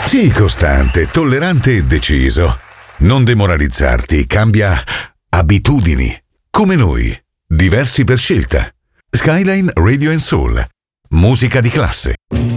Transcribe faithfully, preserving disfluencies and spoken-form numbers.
Sii costante, tollerante e deciso. Non demoralizzarti, cambia abitudini. Come noi, diversi per scelta. Skyline Radio and Soul. Musica di classe.